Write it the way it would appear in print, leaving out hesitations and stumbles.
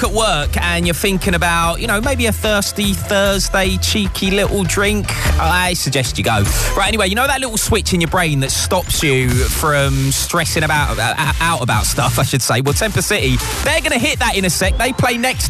at work and you're thinking about, maybe a thirsty Thursday cheeky little drink, I suggest you go. Right, anyway, that little switch in your brain that stops you from stressing out about stuff, I should say. Well, Temper City, they're going to hit that in a sec. They play next